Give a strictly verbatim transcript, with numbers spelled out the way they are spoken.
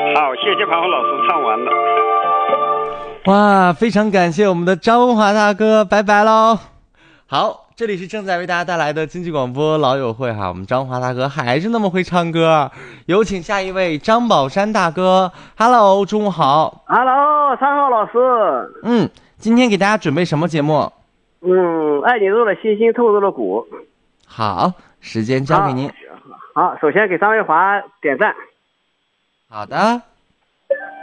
好，谢谢庞红老师，唱完了。 哇，非常感谢我们的张文华大哥，拜拜喽。好，这里是正在为大家带来的经济广播老友会哈，我们张文华大哥还是那么会唱歌，有请下一位张宝山大哥。Hello， 中午好。 Hello， 三号老师。 嗯，今天给大家准备什么节目？ 嗯，爱你入了星星，透入了骨。 好，时间交给您。 好，好，首先给张文华点赞。 好的。